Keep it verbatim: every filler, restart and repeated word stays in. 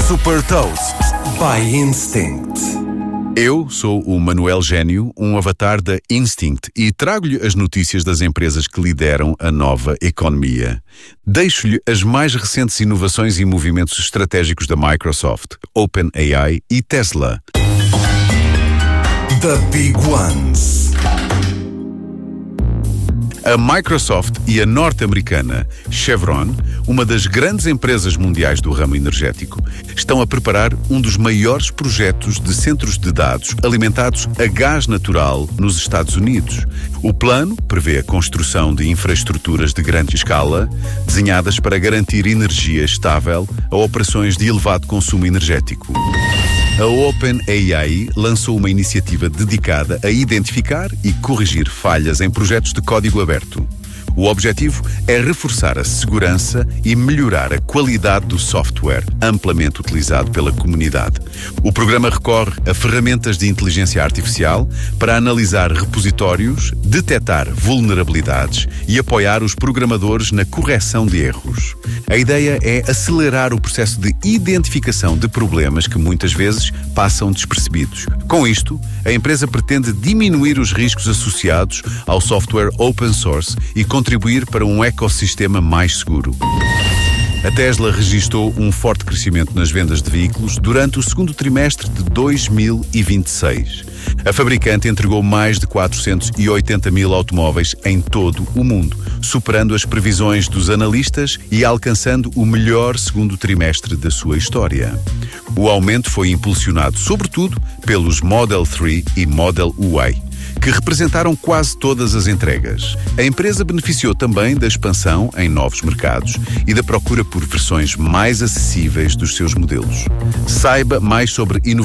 Super Toast by Instinct. Eu sou o Manuel Gênio, um avatar da Instinct, e trago-lhe as notícias das empresas que lideram a nova economia. Deixo-lhe as mais recentes inovações e movimentos estratégicos da Microsoft, OpenAI e Tesla. The Big Ones. A Microsoft e a norte-americana Chevron, uma das grandes empresas mundiais do ramo energético, estão a preparar um dos maiores projetos de centros de dados alimentados a gás natural nos Estados Unidos. O plano prevê a construção de infraestruturas de grande escala, desenhadas para garantir energia estável a operações de elevado consumo energético. A OpenAI lançou uma iniciativa dedicada a identificar e corrigir falhas em projetos de código aberto. O objetivo é reforçar a segurança e melhorar a qualidade do software amplamente utilizado pela comunidade. O programa recorre a ferramentas de inteligência artificial para analisar repositórios, detectar vulnerabilidades e apoiar os programadores na correção de erros. A ideia é acelerar o processo de identificação de problemas que muitas vezes passam despercebidos. Com isto, a empresa pretende diminuir os riscos associados ao software open source e contribuir para um ecossistema mais seguro. A Tesla registrou um forte crescimento nas vendas de veículos durante o segundo trimestre de dois mil e vinte e seis. A fabricante entregou mais de quatrocentos e oitenta mil automóveis em todo o mundo, superando as previsões dos analistas e alcançando o melhor segundo trimestre da sua história. O aumento foi impulsionado, sobretudo, pelos Model três e Model Y, que representaram quase todas as entregas. A empresa beneficiou também da expansão em novos mercados e da procura por versões mais acessíveis dos seus modelos. Saiba mais sobre inovação